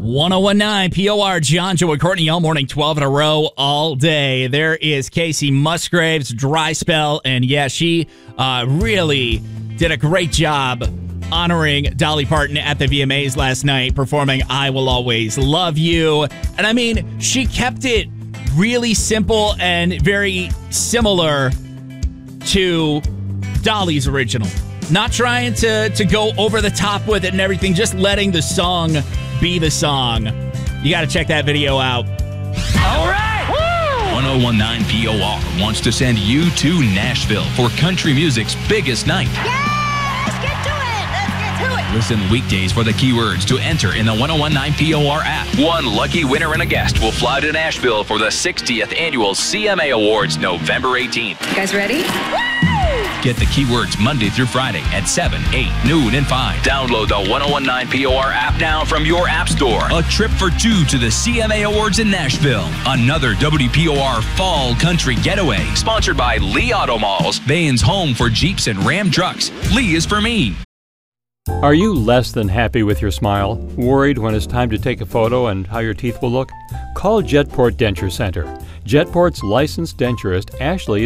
1019 POR, John, Joe, and Courtney, all morning, 12 in a row, all day. There is Casey Musgraves, Dry Spell, and yeah, she really did a great job honoring Dolly Parton at the VMAs last night, performing I Will Always Love You. And I mean, she kept it really simple and very similar to Dolly's original. Not trying to go over the top with it and everything, just letting the song be the song. You got to check that video out. All right! Woo! 1019 POR wants to send you to Nashville for country music's biggest night. Yeah! Let's get to it! Let's get to it! Listen weekdays for the keywords to enter in the 1019 POR app. One lucky winner and a guest will fly to Nashville for the 60th Annual CMA Awards November 18th. You guys ready? Get the keywords Monday through Friday at 7, 8, noon, and 5. Download the 1019 POR app now from your app store. A trip for two to the CMA Awards in Nashville. Another WPOR Fall Country Getaway. Sponsored by Lee Auto Malls. Vane's home for Jeeps and Ram trucks. Lee is for me. Are you less than happy with your smile? Worried when it's time to take a photo and how your teeth will look? Call Jetport Denture Center. Jetport's licensed denturist, Ashley,